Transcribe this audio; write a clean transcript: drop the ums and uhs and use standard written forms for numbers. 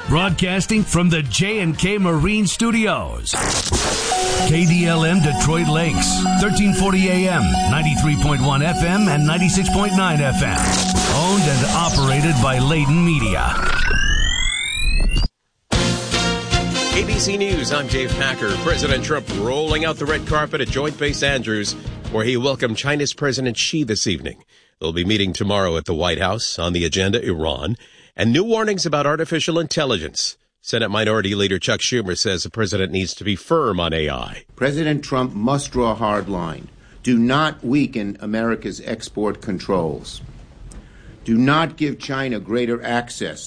Broadcasting from the J&K Marine Studios. KDLM Detroit Lakes, 1340 AM, 93.1 FM, and 96.9 FM. Owned and operated by Layden Media. ABC News, I'm Dave Packer. President Trump rolling out the red carpet at Joint Base Andrews, where he welcomed China's President Xi this evening. They'll be meeting tomorrow at the White House. On the agenda, Iran, and new warnings about artificial intelligence. Senate Minority Leader Chuck Schumer says the president needs to be firm on AI. President Trump must draw a hard line. Do not weaken America's export controls. Do not give China greater access